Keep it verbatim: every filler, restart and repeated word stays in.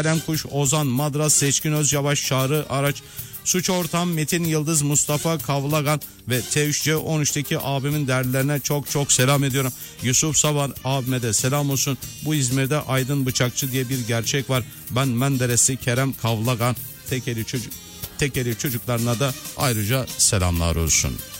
Kalemkuş, Ozan, Madras, Seçkin Özyavaş, Çağrı Araç, Suç Ortam, Metin Yıldız, Mustafa Kavlagan ve T üç C on üçteki abimin derdilerine çok çok selam ediyorum. Yusuf Saban abime de selam olsun. Bu İzmir'de Aydın Bıçakçı diye bir gerçek var. Ben Menderesli Kerem Kavlagan, tekeli çocuk tekeli çocuklarına da ayrıca selamlar olsun.